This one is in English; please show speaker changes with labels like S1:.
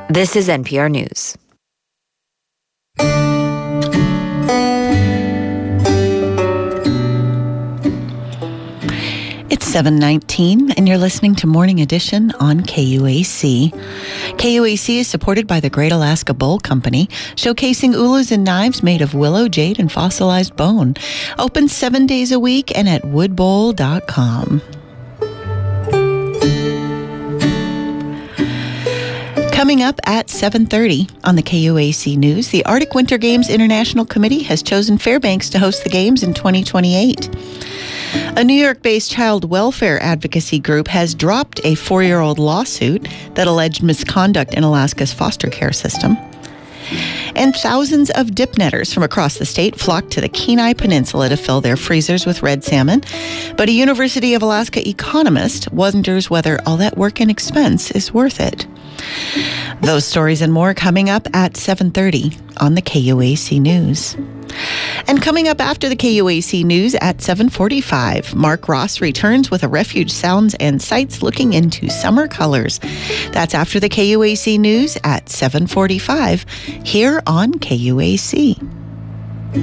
S1: This is NPR News.
S2: It's 7:19, and you're listening to Morning Edition on KUAC. KUAC is supported by the Great Alaska Bowl Company, showcasing ulus and knives made of willow, jade, and fossilized bone. Open 7 days a week and at woodbowl.com. Coming up at 7:30 on the KUAC News, the Arctic Winter Games International Committee has chosen Fairbanks to host the Games in 2028. A New York-based child welfare advocacy group has dropped a 4-year-old lawsuit that alleged misconduct in Alaska's foster care system. And thousands of dip netters from across the state flocked to the Kenai Peninsula to fill their freezers with red salmon. But a University of Alaska economist wonders whether all that work and expense is worth it. Those stories and more coming up at 7:30 on the KUAC News. And coming up after the KUAC News at 7:45, Mark Ross returns with a Refuge Sounds and Sights looking into summer colors. That's after the KUAC News at 7:45 here on KUAC.